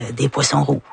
des poissons rouges.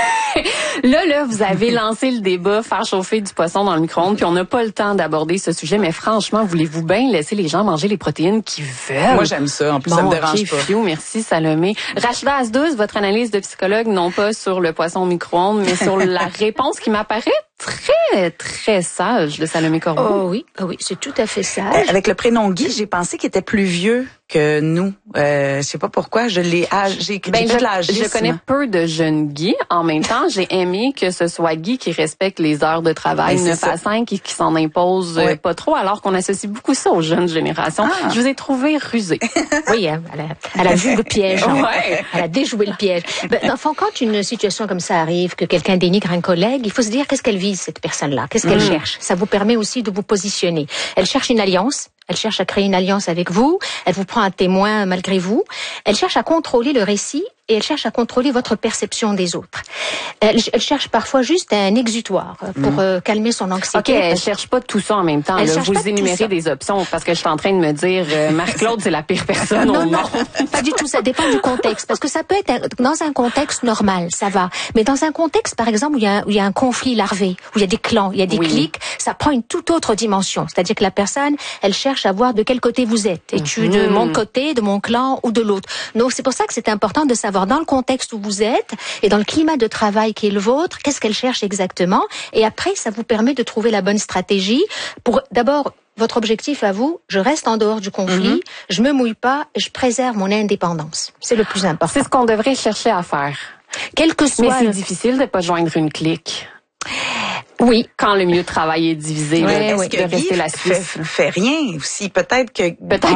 Là, vous avez lancé le débat, faire chauffer du poisson dans le micro-ondes, puis on n'a pas le temps d'aborder ce sujet, mais franchement, voulez-vous bien laisser les gens manger les protéines qu'ils veulent? Moi, j'aime ça. En plus, ça me dérange pas. Fiou, merci, Salomé. Rachida Asdouz, votre analyse de psychologue, non pas sur le poisson au micro-ondes, mais sur la réponse qui m'apparaît très, très sage de Salomé Corbeau. Oh oui, c'est tout à fait sage. Avec le prénom Guy, j'ai pensé qu'il était plus vieux que nous. Je sais pas pourquoi. J'ai de l'agisme. Je connais peu de jeunes Guy. En même temps, j'ai aimé que ce soit Guy qui respecte les heures de travail 9 à 5 et qui s'en impose pas trop, alors qu'on associe beaucoup ça aux jeunes générations. Ah. Je vous ai trouvé rusé. Oui, elle a vu le piège. Ouais. Elle a déjoué le piège. Enfin, quand une situation comme ça arrive, que quelqu'un dénigre un collègue, il faut se dire qu'est-ce qu'elle vise, cette personne-là. Qu'est-ce qu'elle cherche? Ça vous permet aussi de vous positionner. Elle cherche une alliance. Elle cherche à créer une alliance avec vous. Elle vous prend un témoin malgré vous. Elle cherche à contrôler le récit et elle cherche à contrôler votre perception des autres. Elle cherche parfois juste un exutoire pour calmer son anxiété. OK, elle cherche pas tout ça en même temps. Là, vous énumérez des options parce que je suis en train de me dire Marc-Claude, c'est la pire personne au monde. Non, pas du tout. Ça dépend du contexte. Parce que ça peut être dans un contexte normal, ça va. Mais dans un contexte, par exemple, où il y a un conflit larvé, où il y a des clans, il y a des cliques, ça prend une toute autre dimension. C'est-à-dire que la personne, elle cherche à voir de quel côté vous êtes. Es-tu de mon côté, de mon clan ou de l'autre? Donc, c'est pour ça que c'est important de savoir dans le contexte où vous êtes et dans le climat de travail qui est le vôtre, qu'est-ce qu'elle cherche exactement. Et après, ça vous permet de trouver la bonne stratégie pour d'abord votre objectif à vous, je reste en dehors du conflit, je me mouille pas, je préserve mon indépendance. C'est le plus important. C'est ce qu'on devrait chercher à faire. Quel que soit. Mais c'est difficile de pas joindre une clique. Oui. Quand le milieu de travail est divisé, est-ce que de rester Guy la Suisse. fait rien aussi? Peut-être que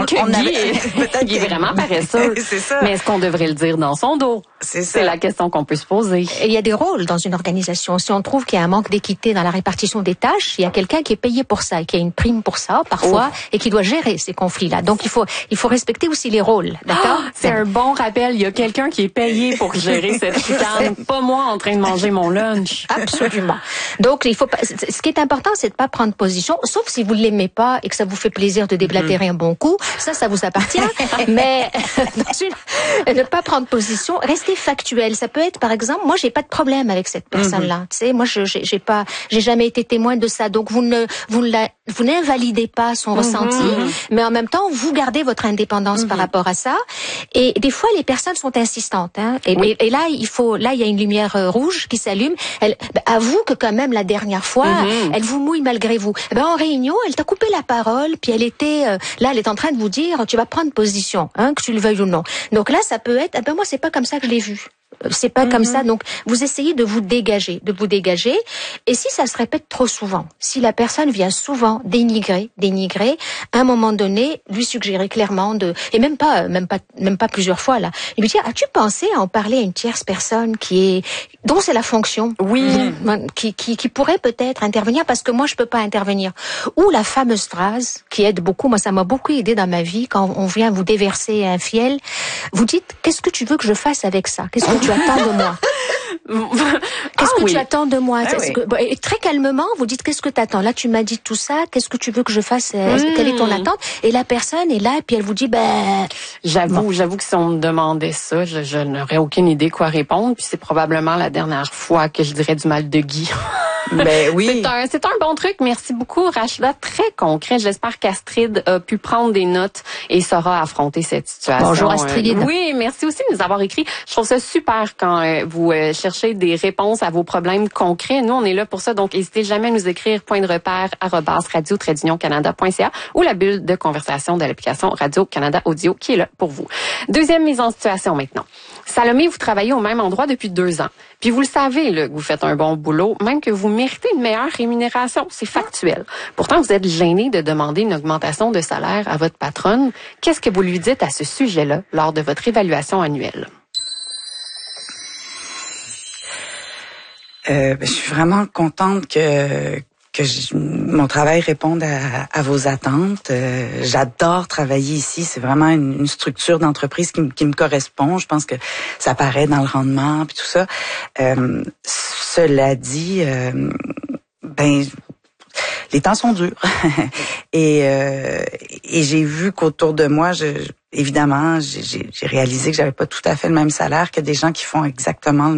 Guy est vraiment paresseux. C'est ça. Mais est-ce qu'on devrait le dire dans son dos? C'est la question qu'on peut se poser. Et il y a des rôles dans une organisation. Si on trouve qu'il y a un manque d'équité dans la répartition des tâches, il y a quelqu'un qui est payé pour ça et qui a une prime pour ça, parfois, et qui doit gérer ces conflits-là. Donc, il faut respecter aussi les rôles. D'accord? C'est un bon rappel. Il y a quelqu'un qui est payé pour gérer cette chicane. Pas moi en train de manger mon lunch. Absolument. Donc, il faut pas, ce qui est important, c'est de pas prendre position, sauf si vous l'aimez pas et que ça vous fait plaisir de déblatérer un bon coup. Ça vous appartient. Mais, ne pas prendre position, rester factuel. Ça peut être, par exemple, moi, j'ai pas de problème avec cette personne-là. Tu sais, moi, j'ai jamais été témoin de ça. Donc, vous n'invalidez pas son ressenti, mais en même temps, vous gardez votre indépendance par rapport à ça. Et des fois, les personnes sont insistantes, hein. Et là, il y a une lumière rouge qui s'allume. Avoue que quand même, la dernière fois, elle vous mouille malgré vous. En réunion, elle t'a coupé la parole, puis elle est en train de vous dire, tu vas prendre position, hein, que tu le veuilles ou non. Donc là, ça peut être, moi, c'est pas comme ça que je l'ai vu. C'est pas comme ça. Donc, vous essayez de vous dégager. Et si ça se répète trop souvent, si la personne vient souvent dénigrer, à un moment donné, lui suggérer clairement et même pas plusieurs fois, là. Il lui dit, as-tu pensé à en parler à une tierce personne dont c'est la fonction? Oui. Qui pourrait peut-être intervenir parce que moi, je peux pas intervenir. Ou la fameuse phrase qui aide beaucoup. Moi, ça m'a beaucoup aidé dans ma vie quand on vient vous déverser un fiel. Vous dites, qu'est-ce que tu veux que je fasse avec ça? Qu'est-ce que tu attends de moi? Qu'est-ce que tu attends de moi? Et très calmement, vous dites, qu'est-ce que tu attends? Là, tu m'as dit tout ça, qu'est-ce que tu veux que je fasse? Quelle est ton attente? Et la personne est là, et puis elle vous dit, J'avoue que si on me demandait ça, je n'aurais aucune idée quoi répondre, puis c'est probablement la dernière fois que je dirais du mal de Guy. Ben oui. C'est un bon truc. Merci beaucoup, Rachida. Très concret. J'espère qu'Astrid a pu prendre des notes et saura affronter cette situation. Bonjour, Astrid. Oui, merci aussi de nous avoir écrit. Je trouve ça super quand vous cherchez des réponses à vos problèmes concrets. Nous, on est là pour ça. Donc, n'hésitez jamais à nous écrire @radio-canada.ca ou la bulle de conversation de l'application Radio-Canada Audio qui est là pour vous. Deuxième mise en situation maintenant. Salomé, vous travaillez au même endroit depuis 2 ans. Puis vous le savez, là, que vous faites un bon boulot, même que vous méritez une meilleure rémunération. C'est factuel. Pourtant, vous êtes gêné de demander une augmentation de salaire à votre patronne. Qu'est-ce que vous lui dites à ce sujet-là lors de votre évaluation annuelle? Je suis vraiment contente que mon travail réponde à vos attentes. J'adore travailler ici. C'est vraiment une structure d'entreprise qui me correspond. Je pense que ça paraît dans le rendement puis tout ça. Cela dit, les temps sont durs. et j'ai vu qu'autour de moi, évidemment, j'ai réalisé que j'avais pas tout à fait le même salaire que des gens qui font exactement